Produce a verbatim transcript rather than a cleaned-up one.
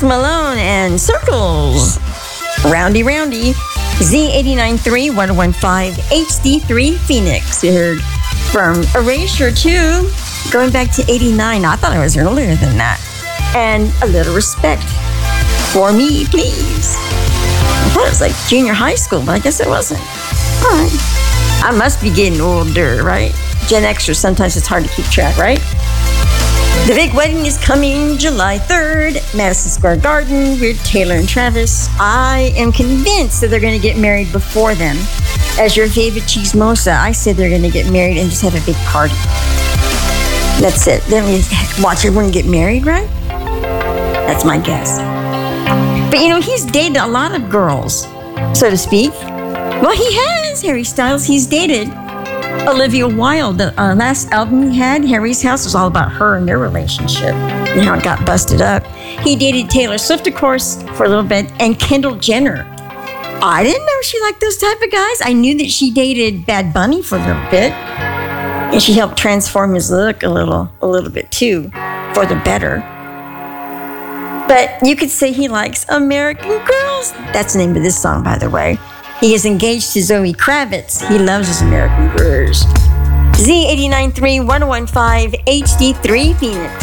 Post Malone and Circles. Roundy Roundy. Z eighty-nine point three, one oh one point five, H D three Phoenix. You heard from Erasure too, going back to eighty-nine. I thought it was earlier than that. And A Little Respect. For Me, Please. I thought it was like junior high school, but I guess it wasn't. All right. I must be getting older, right? Gen Xers, sometimes it's hard to keep track, right? The big wedding is coming July third, Madison Square Garden with Taylor and Travis. I am convinced that they're going to get married before then. As your favorite chismosa, I said they're going to get married and just have a big party. That's it. Then we watch everyone get married, right? That's my guess. But you know, he's dated a lot of girls, so to speak. Well, he has, Harry Styles. He's dated Olivia Wilde. The uh, last album he had, Harry's House, was all about her and their relationship and how it got busted up. He dated Taylor Swift, of course, for a little bit, and Kendall Jenner. I didn't know she liked those type of guys. I knew that she dated Bad Bunny for a little bit, and she helped transform his look a little, a little bit too, for the better. But you could say he likes American Girls. That's the name of this song, by the way. He is engaged to Zoe Kravitz. He loves his American Girls. Z eighty-nine point three, one oh one point five, H D three Phoenix.